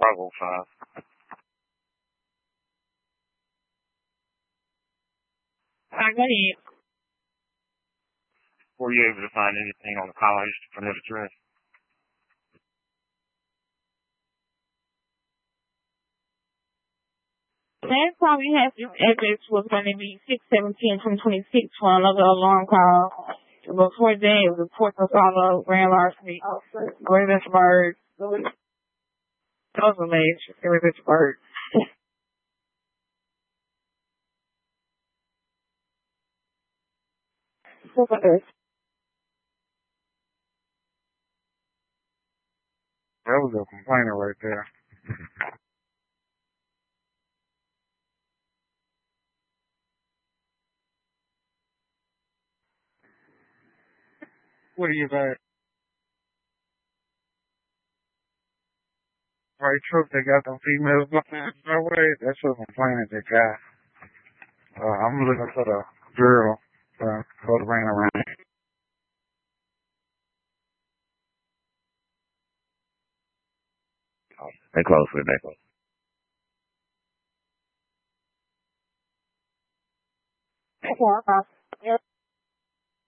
Bravo 5. I got it. Were you able to find anything on the call history for that address? Last time we had this address was going to be 6/17/2026 for another alarm call. Before that, it was a Port Gonzalo Grand Larceny, Ravensburg. That was amazing. Ravensburg. That was a complainer right there. What do you got? Right truck, they got them females behind my way. That's what complaining they got. I'm looking for the girl for the ring around. They close with that. Okay, okay.